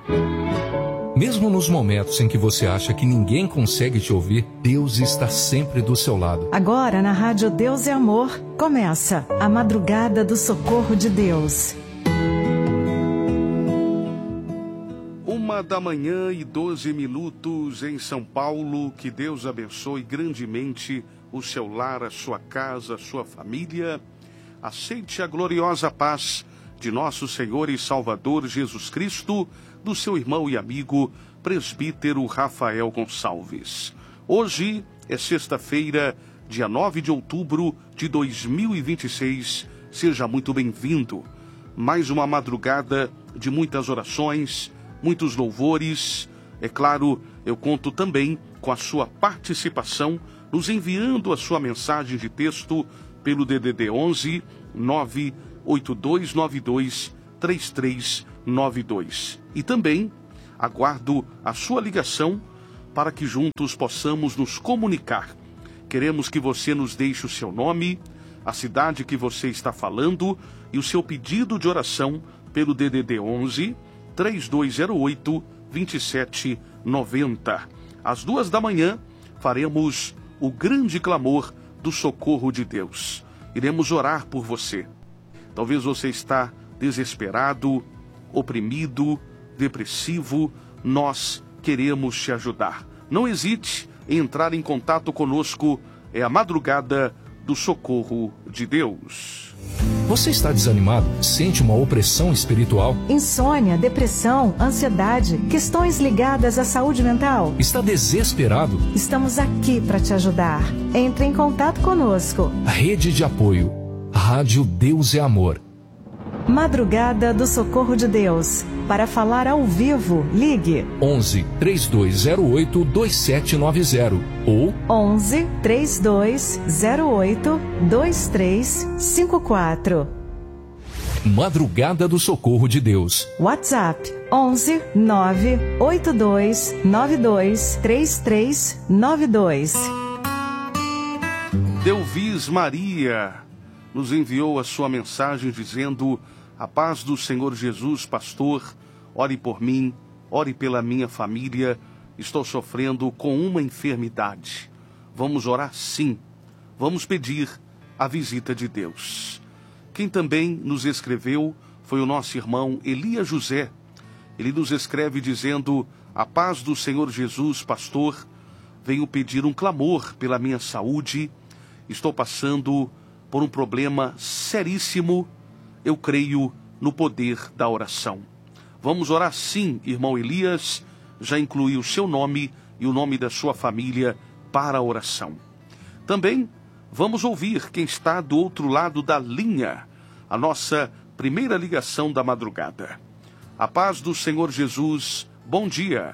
Mesmo nos momentos em que você acha que ninguém consegue te ouvir, Deus está sempre do seu lado. Agora na Rádio Deus é Amor, começa a Madrugada do Socorro de Deus. 1h12 em São Paulo. Que Deus abençoe grandemente o seu lar, a sua casa, a sua família. Aceite a gloriosa paz de nosso Senhor e Salvador Jesus Cristo, do seu irmão e amigo, presbítero Rafael Gonçalves. Hoje é sexta-feira, dia 9 de outubro de 2026. Seja muito bem-vindo. Mais uma madrugada de muitas orações, muitos louvores. É claro, eu conto também com a sua participação, nos enviando a sua mensagem de texto pelo DDD 11 98292 3392. E também aguardo a sua ligação para que juntos possamos nos comunicar. Queremos que você nos deixe o seu nome, a cidade que você está falando e o seu pedido de oração pelo DDD 11 3208 2790. Às 2h faremos o grande clamor do socorro de Deus. Iremos orar por você. Talvez você está desesperado, oprimido, depressivo. Nós queremos te ajudar. Não hesite em entrar em contato conosco. É a Madrugada do Socorro de Deus. Você está desanimado? Sente uma opressão espiritual? Insônia, depressão, ansiedade, questões ligadas à saúde mental? Está desesperado? Estamos aqui para te ajudar. Entre em contato conosco. Rede de apoio. Rádio Deus é Amor. Madrugada do Socorro de Deus. Para falar ao vivo, ligue 11 3208 2790 ou 11 3208 2354. Madrugada do Socorro de Deus. WhatsApp 11 982 92 3392. Delvis Maria nos enviou a sua mensagem dizendo: a paz do Senhor Jesus, pastor, ore por mim, ore pela minha família, estou sofrendo com uma enfermidade. Vamos orar sim, vamos pedir a visita de Deus. Quem também nos escreveu foi o nosso irmão Elias José. Ele nos escreve dizendo: a paz do Senhor Jesus, pastor, venho pedir um clamor pela minha saúde, estou passando por um problema seríssimo. Eu creio no poder da oração. Vamos orar sim, irmão Elias. Já incluí o seu nome e o nome da sua família para a oração. Também vamos ouvir quem está do outro lado da linha, a nossa primeira ligação da madrugada. A paz do Senhor Jesus, bom dia.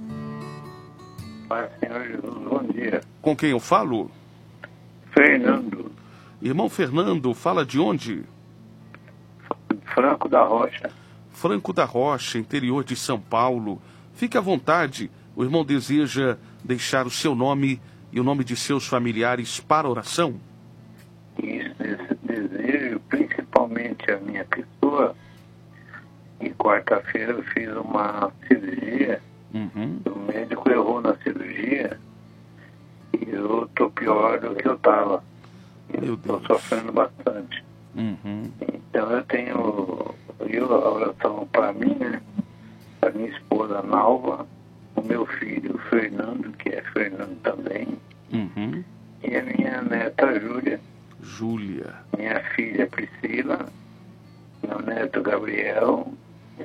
Paz do Senhor Jesus, bom dia. Com quem eu falo? Fernando. Irmão Fernando, fala de onde? Franco da Rocha. Franco da Rocha, interior de São Paulo. Fique à vontade. O irmão deseja deixar o seu nome e o nome de seus familiares para a oração? Isso, esse desejo, principalmente a minha pessoa. E quarta-feira eu fiz uma cirurgia. O médico errou na cirurgia. E eu estou pior do que eu estava. Estou sofrendo bastante. Então eu tenho a oração para mim, né? Para minha esposa Nalva, o meu filho Fernando, que é Fernando também, e a minha neta Júlia, minha filha Priscila, meu neto Gabriel e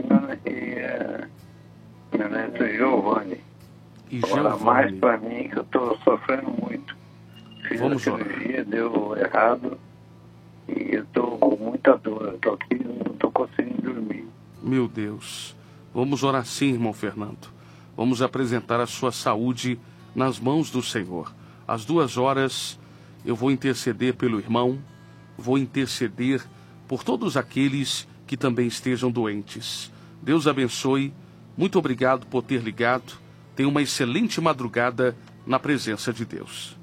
meu neto Giovanni. Ora mais para mim, que eu estou sofrendo muito. Fiz a cirurgia, deu errado. E eu estou com muita dor. Eu estou aqui, não estou conseguindo dormir. Meu Deus. Vamos orar sim, irmão Fernando. Vamos apresentar a sua saúde nas mãos do Senhor. Às 2h eu vou interceder pelo irmão, vou interceder por todos aqueles que também estejam doentes. Deus abençoe. Muito obrigado por ter ligado. Tenha uma excelente madrugada na presença de Deus.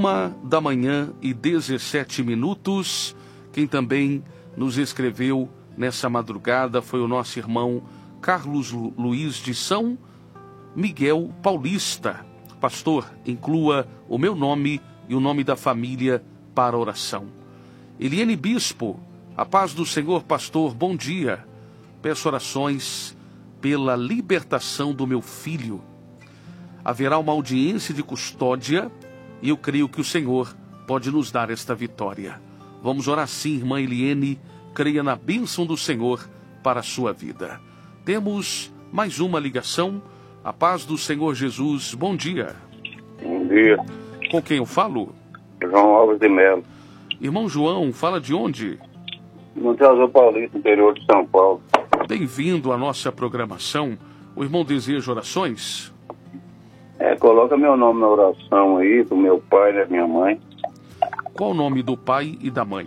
1h17. Quem também nos escreveu nessa madrugada foi o nosso irmão Carlos Luiz de São Miguel Paulista. Pastor, inclua o meu nome e o nome da família para a oração. Eliane Bispo, a paz do Senhor, pastor, bom dia. Peço orações pela libertação do meu filho. Haverá uma audiência de custódia e eu creio que o Senhor pode nos dar esta vitória. Vamos orar sim, irmã Eliane, creia na bênção do Senhor para a sua vida. Temos mais uma ligação. A paz do Senhor Jesus, bom dia. Bom dia. Com quem eu falo? João Alves de Melo. Irmão João, fala de onde? Monte Azul Paulista, interior de São Paulo. Bem-vindo à nossa programação. O irmão deseja orações? Coloca meu nome na oração aí, do meu pai e da minha mãe. Qual o nome do pai e da mãe?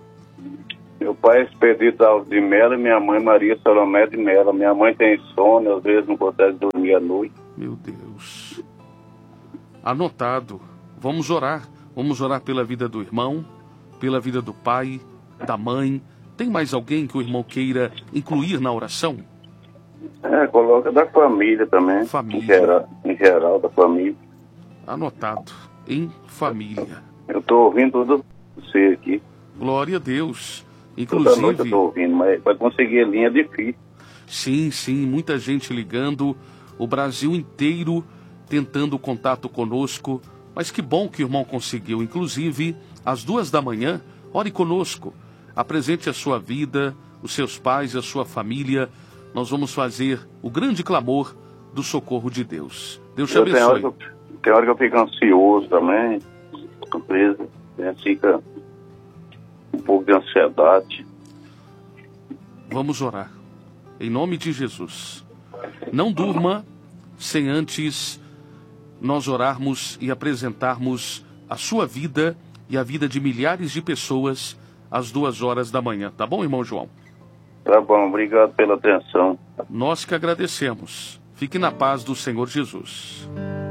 Meu pai é Expedito Alves de Melo e minha mãe Maria Salomé de Melo. Minha mãe tem sono, às vezes não consegue dormir à noite. Meu Deus. Anotado. Vamos orar. Vamos orar pela vida do irmão, pela vida do pai, da mãe. Tem mais alguém que o irmão queira incluir na oração? Coloca da família também. Família. Em geral, da família. Anotado. Em família. Eu estou ouvindo tudo você aqui. Glória a Deus. Toda noite eu estou ouvindo, mas para conseguir a linha é difícil. Sim, muita gente ligando, o Brasil inteiro tentando contato conosco, mas que bom que o irmão conseguiu. Inclusive, às 2h, ore conosco, apresente a sua vida, os seus pais, a sua família. Nós vamos fazer o grande clamor do socorro de Deus. Deus te abençoe. Tem hora que eu fico ansioso também, surpresa, fica um pouco de ansiedade. Vamos orar. Em nome de Jesus. Não durma sem antes nós orarmos e apresentarmos a sua vida e a vida de milhares de pessoas às 2h. Tá bom, irmão João? Tá bom, obrigado pela atenção. Nós que agradecemos. Fique na paz do Senhor Jesus.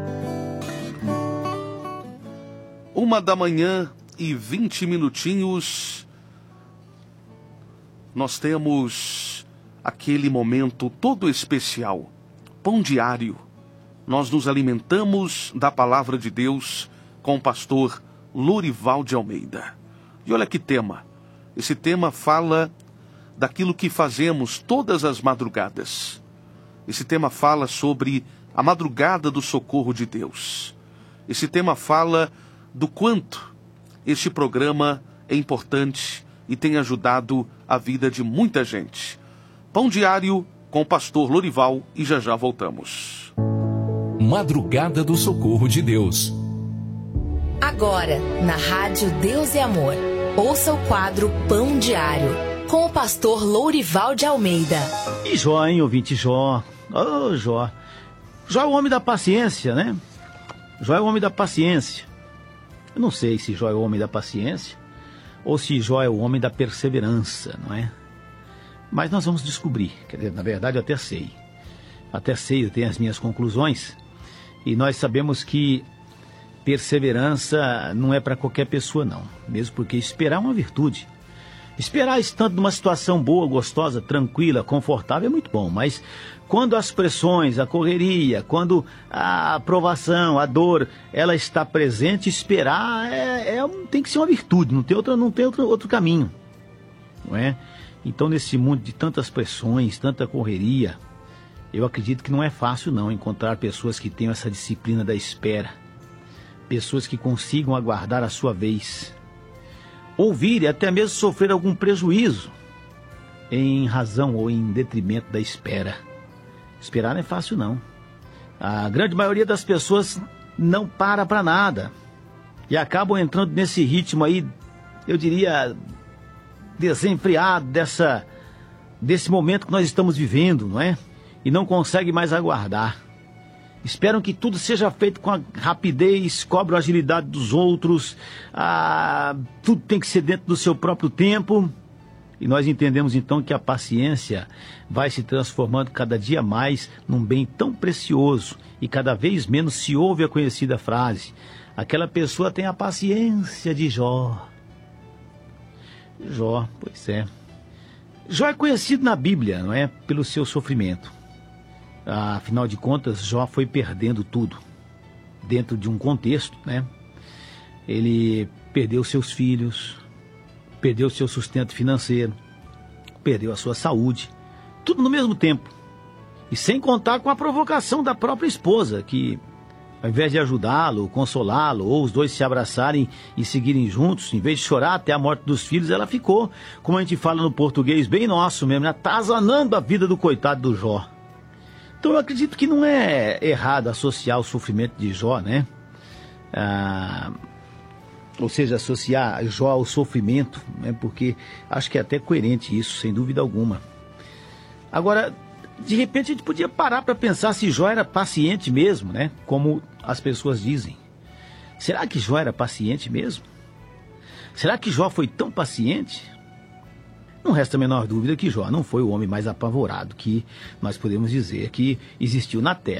1h20. Nós temos aquele momento todo especial, pão diário. Nós nos alimentamos da palavra de Deus com o pastor Lorival de Almeida. E olha que tema. Esse tema fala daquilo que fazemos todas as madrugadas. Esse tema fala sobre a madrugada do socorro de Deus. Esse tema fala do quanto este programa é importante e tem ajudado a vida de muita gente. Pão diário com o pastor Lorival e já voltamos. Madrugada do Socorro de Deus. Agora, na Rádio Deus e Amor, ouça o quadro Pão Diário, com o pastor Lorival de Almeida. E Jó, hein, ouvinte Jó? Ô, Jó. Jó é o homem da paciência, né? Jó é o homem da paciência. Eu não sei se Jó é o homem da paciência ou se Jó é o homem da perseverança, não é? Mas nós vamos descobrir. Quer dizer, na verdade, eu até sei. Eu tenho as minhas conclusões. E nós sabemos que perseverança não é para qualquer pessoa, não. Mesmo porque esperar é uma virtude. Esperar estando numa situação boa, gostosa, tranquila, confortável é muito bom. Mas quando as pressões, a correria, quando a aprovação, a dor, ela está presente, esperar tem que ser uma virtude. Não tem outro caminho. Não é? Então, nesse mundo de tantas pressões, tanta correria, eu acredito que não é fácil não encontrar pessoas que tenham essa disciplina da espera. Pessoas que consigam aguardar a sua vez. Ouvir e até mesmo sofrer algum prejuízo em razão ou em detrimento da espera. Esperar não é fácil não. A grande maioria das pessoas não para nada. E acabam entrando nesse ritmo aí, eu diria, desenfreado desse momento que nós estamos vivendo, não é? E não consegue mais aguardar. Esperam que tudo seja feito com a rapidez, cobram a agilidade dos outros, tudo tem que ser dentro do seu próprio tempo. E nós entendemos então que a paciência vai se transformando cada dia mais num bem tão precioso e cada vez menos se ouve a conhecida frase: aquela pessoa tem a paciência de Jó. Jó, pois é. Jó é conhecido na Bíblia, não é? Pelo seu sofrimento. Afinal de contas, Jó foi perdendo tudo. Dentro de um contexto, né? Ele perdeu seus filhos, perdeu seu sustento financeiro, perdeu a sua saúde, tudo no mesmo tempo. E sem contar com a provocação da própria esposa, que ao invés de ajudá-lo, consolá-lo, ou os dois se abraçarem e seguirem juntos, em vez de chorar até a morte dos filhos, ela ficou, como a gente fala no português bem nosso mesmo, atazanando a vida do coitado do Jó. Então eu acredito que não é errado associar o sofrimento de Jó, né? Ou seja, associar Jó ao sofrimento, né? Porque acho que é até coerente isso, sem dúvida alguma. Agora, de repente a gente podia parar para pensar se Jó era paciente mesmo, né? Como as pessoas dizem. Será que Jó era paciente mesmo? Será que Jó foi tão paciente? Não resta a menor dúvida que Jó não foi o homem mais apavorado que nós podemos dizer que existiu na Terra.